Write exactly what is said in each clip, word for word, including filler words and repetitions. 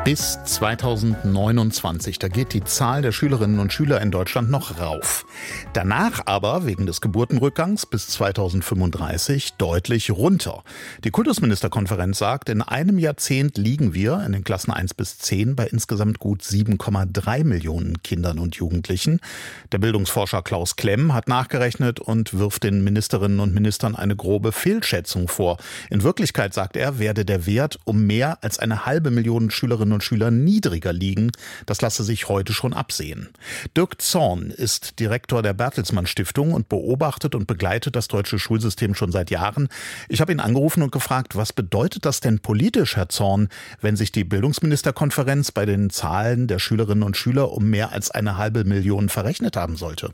Bis zweitausendneunundzwanzig, da geht die Zahl der Schülerinnen und Schüler in Deutschland noch rauf. Danach aber, wegen des Geburtenrückgangs bis zweitausendfünfunddreißig, deutlich runter. Die Kultusministerkonferenz sagt, in einem Jahrzehnt liegen wir in den Klassen eins bis zehn bei insgesamt gut sieben Komma drei Millionen Kindern und Jugendlichen. Der Bildungsforscher Klaus Klemm hat nachgerechnet und wirft den Ministerinnen und Ministern eine grobe Fehlschätzung vor. In Wirklichkeit, sagt er, werde der Wert um mehr als eine halbe Million Schülerinnen und Schüler niedriger liegen. Das lasse sich heute schon absehen. Dirk Zorn ist Direktor der Bertelsmann Stiftung und beobachtet und begleitet das deutsche Schulsystem schon seit Jahren. Ich habe ihn angerufen und gefragt, was bedeutet das denn politisch, Herr Zorn, wenn sich die Bildungsministerkonferenz bei den Zahlen der Schülerinnen und Schüler um mehr als eine halbe Million verrechnet haben sollte?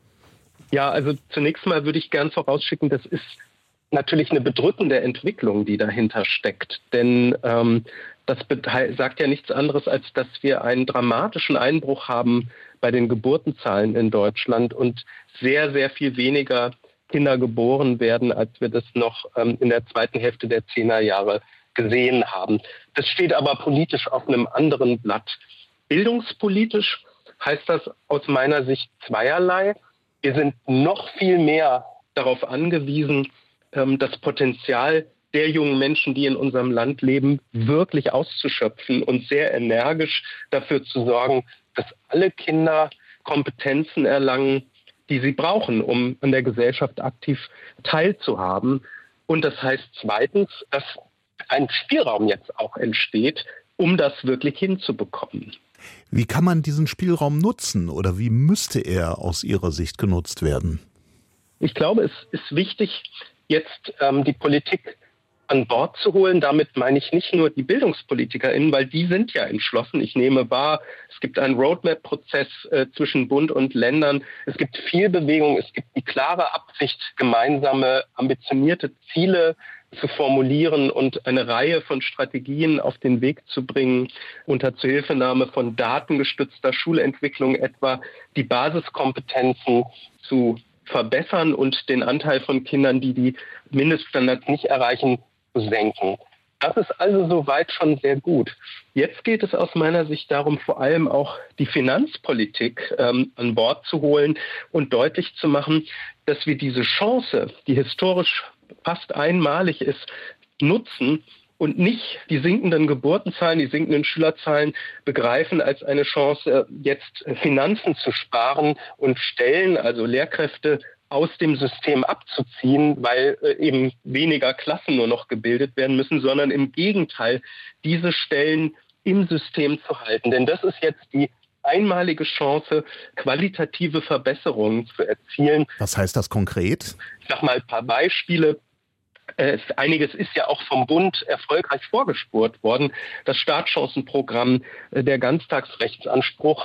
Ja, also zunächst mal würde ich gern vorausschicken, das ist natürlich eine bedrückende Entwicklung, die dahinter steckt. Denn ähm, das sagt ja nichts anderes, als dass wir einen dramatischen Einbruch haben bei den Geburtenzahlen in Deutschland und sehr, sehr viel weniger Kinder geboren werden, als wir das noch ähm, in der zweiten Hälfte der Zehnerjahre gesehen haben. Das steht aber politisch auf einem anderen Blatt. Bildungspolitisch heißt das aus meiner Sicht zweierlei. Wir sind noch viel mehr darauf angewiesen, ähm, das Potenzial der jungen Menschen, die in unserem Land leben, wirklich auszuschöpfen und sehr energisch dafür zu sorgen, dass alle Kinder Kompetenzen erlangen, die sie brauchen, um an der Gesellschaft aktiv teilzuhaben. Und das heißt zweitens, dass ein Spielraum jetzt auch entsteht, um das wirklich hinzubekommen. Wie kann man diesen Spielraum nutzen oder wie müsste er aus Ihrer Sicht genutzt werden? Ich glaube, es ist wichtig, jetzt ähm, die Politik an Bord zu holen. Damit meine ich nicht nur die BildungspolitikerInnen, weil die sind ja entschlossen. Ich nehme wahr, es gibt einen Roadmap-Prozess äh, zwischen Bund und Ländern. Es gibt viel Bewegung. Es gibt die klare Absicht, gemeinsame, ambitionierte Ziele zu formulieren und eine Reihe von Strategien auf den Weg zu bringen, unter Zuhilfenahme von datengestützter Schulentwicklung etwa die Basiskompetenzen zu verbessern und den Anteil von Kindern, die die Mindeststandards nicht erreichen, zu senken. Das ist also soweit schon sehr gut. Jetzt geht es aus meiner Sicht darum, vor allem auch die Finanzpolitik ähm, an Bord zu holen und deutlich zu machen, dass wir diese Chance, die historisch fast einmalig ist, nutzen und nicht die sinkenden Geburtenzahlen, die sinkenden Schülerzahlen begreifen als eine Chance, jetzt Finanzen zu sparen und Stellen, also Lehrkräfte, aus dem System abzuziehen, weil eben weniger Klassen nur noch gebildet werden müssen, sondern im Gegenteil, diese Stellen im System zu halten. Denn das ist jetzt die einmalige Chance, qualitative Verbesserungen zu erzielen. Was heißt das konkret? Ich sage mal ein paar Beispiele. Es, einiges ist ja auch vom Bund erfolgreich vorgespurt worden. Das Startchancenprogramm, der Ganztagsrechtsanspruch.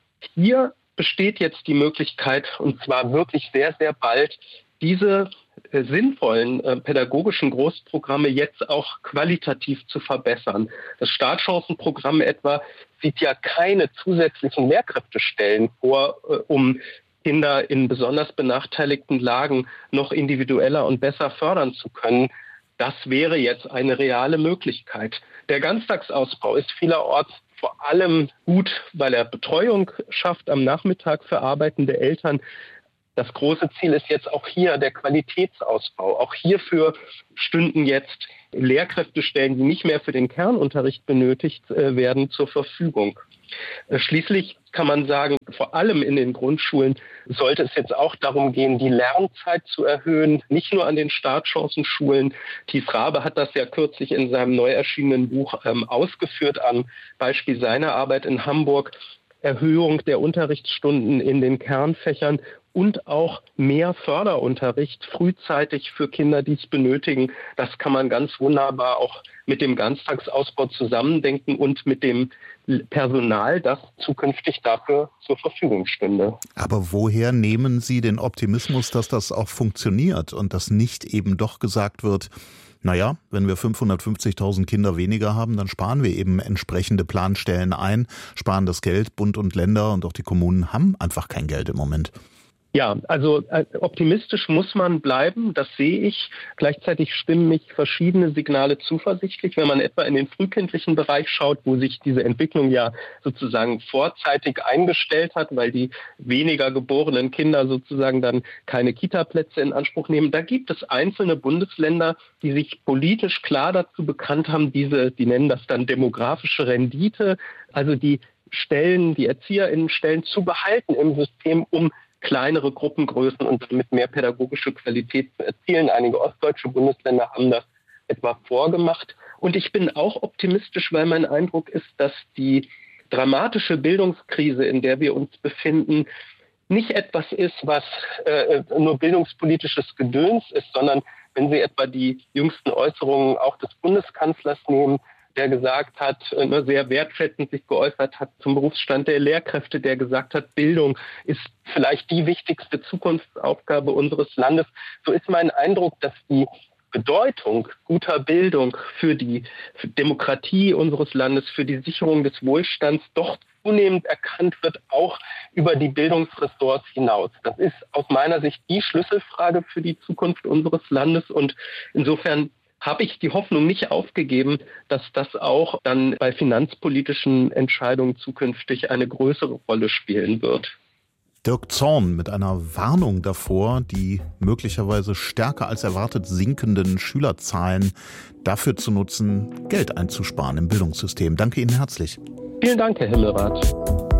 Hier besteht jetzt die Möglichkeit, und zwar wirklich sehr, sehr bald, diese äh, sinnvollen äh, pädagogischen Großprogramme jetzt auch qualitativ zu verbessern. Das Startchancenprogramm etwa sieht ja keine zusätzlichen Lehrkräftestellen vor, äh, um Kinder in besonders benachteiligten Lagen noch individueller und besser fördern zu können. Das wäre jetzt eine reale Möglichkeit. Der Ganztagsausbau ist vielerorts vor allem gut, weil er Betreuung schafft am Nachmittag für arbeitende Eltern. Das große Ziel ist jetzt auch hier der Qualitätsausbau. Auch hierfür stünden jetzt Lehrkräftestellen, die nicht mehr für den Kernunterricht benötigt äh, werden, zur Verfügung. Äh, schließlich kann man sagen, vor allem in den Grundschulen sollte es jetzt auch darum gehen, die Lernzeit zu erhöhen, nicht nur an den Startchancenschulen. Thies Rabe hat das ja kürzlich in seinem neu erschienenen Buch ähm, ausgeführt, am Beispiel seiner Arbeit in Hamburg. Erhöhung der Unterrichtsstunden in den Kernfächern und auch mehr Förderunterricht frühzeitig für Kinder, die es benötigen. Das kann man ganz wunderbar auch mit dem Ganztagsausbau zusammendenken und mit dem Personal, das zukünftig dafür zur Verfügung stünde. Aber woher nehmen Sie den Optimismus, dass das auch funktioniert und dass nicht eben doch gesagt wird, naja, wenn wir fünfhundertfünfzigtausend Kinder weniger haben, dann sparen wir eben entsprechende Planstellen ein, sparen das Geld. Bund und Länder und auch die Kommunen haben einfach kein Geld im Moment. Ja, also äh, optimistisch muss man bleiben, das sehe ich. Gleichzeitig stimmen mich verschiedene Signale zuversichtlich. Wenn man etwa in den frühkindlichen Bereich schaut, wo sich diese Entwicklung ja sozusagen vorzeitig eingestellt hat, weil die weniger geborenen Kinder sozusagen dann keine Kita-Plätze in Anspruch nehmen, da gibt es einzelne Bundesländer, die sich politisch klar dazu bekannt haben, diese, die nennen das dann demografische Rendite, also die Stellen, die ErzieherInnenstellen zu behalten im System, um kleinere Gruppengrößen und damit mehr pädagogische Qualität zu erzielen. Einige ostdeutsche Bundesländer haben das etwa vorgemacht. Und ich bin auch optimistisch, weil mein Eindruck ist, dass die dramatische Bildungskrise, in der wir uns befinden, nicht etwas ist, was äh, nur bildungspolitisches Gedöns ist, sondern wenn Sie etwa die jüngsten Äußerungen auch des Bundeskanzlers nehmen, der gesagt hat, sehr wertschätzend sich geäußert hat zum Berufsstand der Lehrkräfte, der gesagt hat, Bildung ist vielleicht die wichtigste Zukunftsaufgabe unseres Landes. So ist mein Eindruck, dass die Bedeutung guter Bildung für die für Demokratie unseres Landes, für die Sicherung des Wohlstands doch zunehmend erkannt wird, auch über die Bildungsressorts hinaus. Das ist aus meiner Sicht die Schlüsselfrage für die Zukunft unseres Landes und insofern habe ich die Hoffnung nicht aufgegeben, dass das auch dann bei finanzpolitischen Entscheidungen zukünftig eine größere Rolle spielen wird. Dirk Zorn mit einer Warnung davor, die möglicherweise stärker als erwartet sinkenden Schülerzahlen dafür zu nutzen, Geld einzusparen im Bildungssystem. Danke Ihnen herzlich. Vielen Dank, Herr Himmelrath.